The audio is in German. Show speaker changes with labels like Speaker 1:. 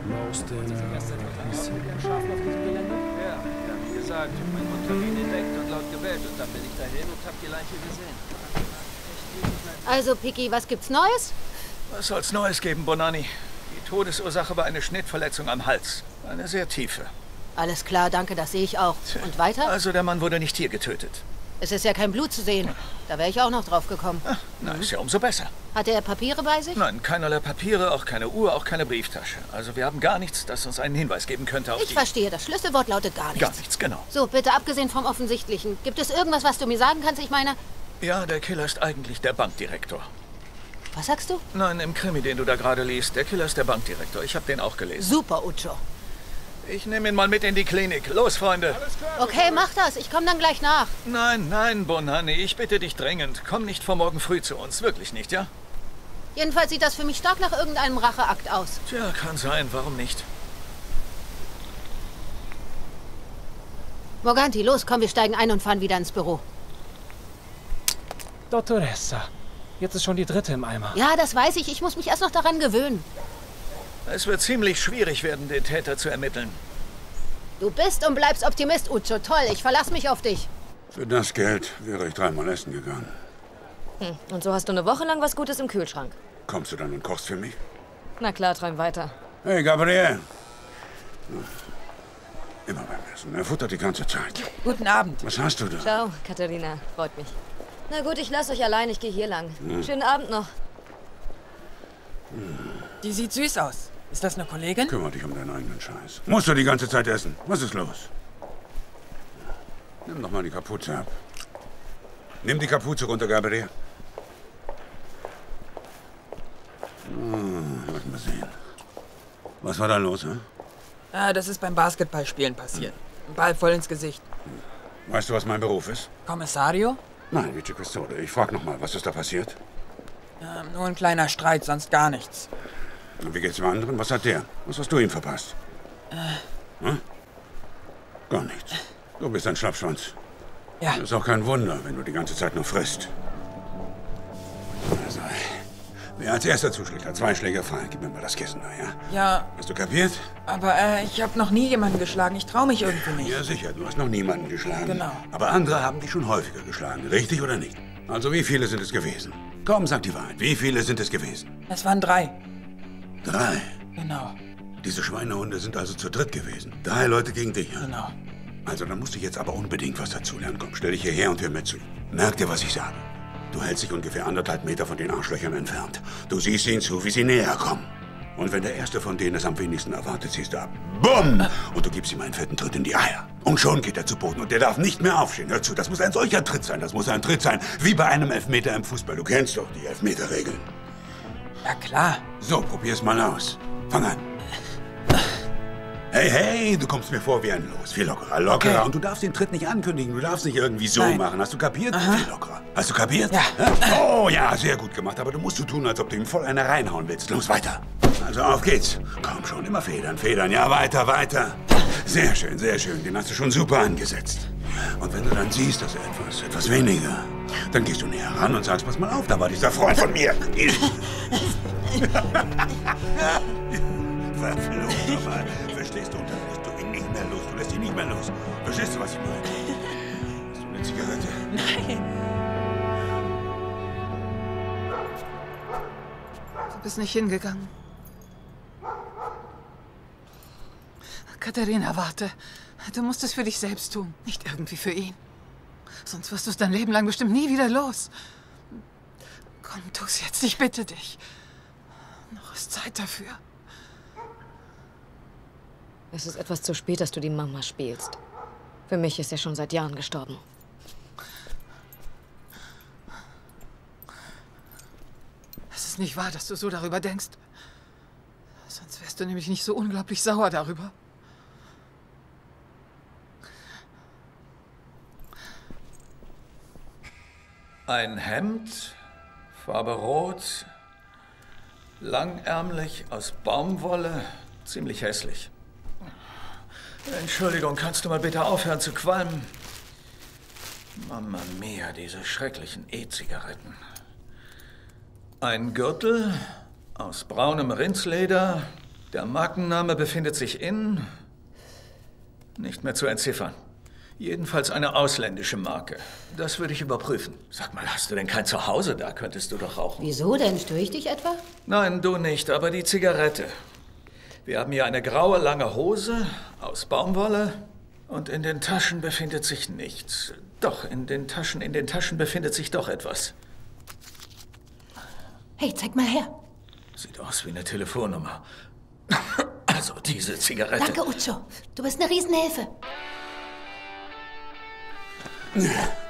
Speaker 1: Ja, wie gesagt, mein Hund hat ihn entdeckt und laut gebellt und dann bin ich dahin und hab die Leiche gesehen.
Speaker 2: Also, Picky, was gibt's Neues?
Speaker 3: Was soll's Neues geben, Bonanni? Die Todesursache war eine Schnittverletzung am Hals. Eine sehr tiefe.
Speaker 2: Alles klar, danke, das sehe ich auch. Und weiter?
Speaker 3: Also der Mann wurde nicht hier getötet.
Speaker 2: Es ist ja kein Blut zu sehen. Da wäre ich auch noch drauf gekommen.
Speaker 3: Na, ist ja umso besser.
Speaker 2: Hatte er Papiere bei sich?
Speaker 3: Nein, keinerlei Papiere, auch keine Uhr, auch keine Brieftasche. Also wir haben gar nichts, das uns einen Hinweis geben könnte auf
Speaker 2: Ich verstehe, das Schlüsselwort lautet gar nichts.
Speaker 3: Gar nichts, genau.
Speaker 2: So, bitte abgesehen vom Offensichtlichen. Gibt es irgendwas, was du mir sagen kannst? Ich meine...
Speaker 3: Ja, der Killer ist eigentlich der Bankdirektor.
Speaker 2: Was sagst du?
Speaker 3: Nein, im Krimi, den du da gerade liest. Der Killer ist der Bankdirektor. Ich habe den auch gelesen.
Speaker 2: Super, Ucho.
Speaker 3: Ich nehme ihn mal mit in die Klinik. Los, Freunde.
Speaker 2: Okay, mach das. Ich komme dann gleich nach.
Speaker 3: Nein, nein, Bonanni, ich bitte dich dringend. Komm nicht vor morgen früh zu uns. Wirklich nicht, ja?
Speaker 2: Jedenfalls sieht das für mich stark nach irgendeinem Racheakt aus.
Speaker 3: Tja, kann sein. Warum nicht?
Speaker 2: Morganti, los, komm, wir steigen ein und fahren wieder ins Büro.
Speaker 4: Dottoressa, jetzt ist schon die dritte im Eimer.
Speaker 2: Ja, das weiß ich. Ich muss mich erst noch daran gewöhnen.
Speaker 3: Es wird ziemlich schwierig werden, den Täter zu ermitteln.
Speaker 2: Du bist und bleibst Optimist, Ucho. Toll, ich verlasse mich auf dich.
Speaker 5: Für das Geld wäre ich 3-mal essen gegangen.
Speaker 6: Und so hast du eine Woche lang was Gutes im Kühlschrank.
Speaker 5: Kommst du dann und kochst für mich?
Speaker 6: Na klar, träum weiter.
Speaker 5: Hey, Gabriel. Immer beim Essen. Er futtert die ganze Zeit.
Speaker 7: Guten Abend.
Speaker 5: Was hast du da?
Speaker 6: Ciao, Katharina. Freut mich. Na gut, ich lasse euch allein. Ich gehe hier lang. Schönen Abend noch.
Speaker 7: Die sieht süß aus. Ist das eine Kollegin?
Speaker 5: Kümmere dich um deinen eigenen Scheiß. Musst du die ganze Zeit essen? Was ist los? Nimm doch mal die Kapuze ab. Nimm die Kapuze runter, Gabriel. Lass mal sehen. Was war da los, hä?
Speaker 7: Ah, das ist beim Basketballspielen passiert. Ein Ball voll ins Gesicht.
Speaker 5: Weißt du, was mein Beruf ist?
Speaker 7: Kommissario?
Speaker 5: Nein, Vice Questore. Ich frag noch mal, was ist da passiert?
Speaker 7: Nur ein kleiner Streit, sonst gar nichts.
Speaker 5: Und wie geht's dem anderen? Was hat der? Was hast du ihm verpasst? Hm? Gar nichts. Du bist ein Schlappschwanz.
Speaker 7: Ja.
Speaker 5: Ist auch kein Wunder, wenn du die ganze Zeit nur frisst. Also, wer als erster zuschlägt, hat 2 Schläge frei. Gib mir mal das Kissen da, ja?
Speaker 7: Ja,
Speaker 5: Hast du kapiert?
Speaker 7: aber ich habe noch nie jemanden geschlagen. Ich traue mich irgendwie nicht.
Speaker 5: Ja, sicher. Du hast noch niemanden geschlagen.
Speaker 7: Genau.
Speaker 5: Aber andere haben dich schon häufiger geschlagen. Richtig oder nicht? Also, wie viele sind es gewesen? Komm, sag die Wahrheit. Wie viele sind es gewesen?
Speaker 7: Es waren 3.
Speaker 5: 3.
Speaker 7: Genau,
Speaker 5: Diese Schweinehunde sind also zu dritt gewesen. 3 Leute gegen dich. Ja?
Speaker 7: genau.
Speaker 5: Also, dann musst du jetzt aber unbedingt was dazulernen. Komm, stell dich hierher und hör mir zu. Merk dir, was ich sage. Du hältst dich ungefähr 1,5 Meter von den Arschlöchern entfernt. Du siehst ihnen zu, wie sie näher kommen. Und wenn der erste von denen es am wenigsten erwartet, ziehst du ab. Bumm! Und du gibst ihm einen fetten Tritt in die Eier. Und schon geht er zu Boden und der darf nicht mehr aufstehen. Hör zu, das muss ein solcher Tritt sein. Das muss ein Tritt sein, wie bei einem Elfmeter im Fußball. Du kennst doch die Elfmeterregeln.
Speaker 7: Ja, klar.
Speaker 5: So, probier's mal aus. Fang an. Hey, hey, du kommst mir vor wie ein Los. Viel lockerer, lockerer.
Speaker 7: Okay.
Speaker 5: Und du darfst den Tritt nicht ankündigen. Du darfst nicht irgendwie so
Speaker 7: Nein.
Speaker 5: machen. Hast du kapiert?
Speaker 7: Aha.
Speaker 5: Viel lockerer. Hast du kapiert?
Speaker 7: Ja.
Speaker 5: Oh ja, sehr gut gemacht. Aber du musst so tun, als ob du ihm voll eine reinhauen willst. Los, weiter. Also auf geht's. Komm schon, immer Federn, Federn. Ja, weiter, weiter. Sehr schön, sehr schön. Den hast du schon super angesetzt. Und wenn du dann siehst, dass er etwas weniger, dann gehst du näher ran und sagst, pass mal auf, da war dieser Freund von mir. Verflucht nochmal. Verstehst du? Und dann lässt du ihn nicht mehr los. Du lässt ihn nicht mehr los. Verstehst du, was ich meine? Hast du eine Zigarette?
Speaker 7: Nein.
Speaker 8: Du bist nicht hingegangen. Katharina, warte. Du musst es für dich selbst tun, nicht irgendwie für ihn. Sonst wirst du es dein Leben lang bestimmt nie wieder los. Komm, tu's jetzt, ich bitte dich. Noch ist Zeit dafür.
Speaker 6: Es ist etwas zu spät, dass du die Mama spielst. Für mich ist er schon seit Jahren gestorben.
Speaker 8: Es ist nicht wahr, dass du so darüber denkst. Sonst wärst du nämlich nicht so unglaublich sauer darüber.
Speaker 3: Ein Hemd, Farbe rot, langärmlich, aus Baumwolle, ziemlich hässlich. Entschuldigung, kannst du mal bitte aufhören zu qualmen? Mamma mia, diese schrecklichen E-Zigaretten. Ein Gürtel aus braunem Rindsleder, Der Markenname befindet sich in... nicht mehr zu entziffern. Jedenfalls eine ausländische Marke. Das würde ich überprüfen. Sag mal, hast du denn kein Zuhause da? Könntest du doch rauchen.
Speaker 2: Wieso denn? Störe ich dich etwa?
Speaker 3: Nein, du nicht, aber die Zigarette. Wir haben hier eine graue, lange Hose aus Baumwolle und in den Taschen befindet sich nichts. Doch, in den Taschen befindet sich doch etwas.
Speaker 2: Hey, zeig mal her.
Speaker 3: Sieht aus wie eine Telefonnummer. Also diese Zigarette.
Speaker 2: Danke, Ucho. Du bist eine Riesenhilfe.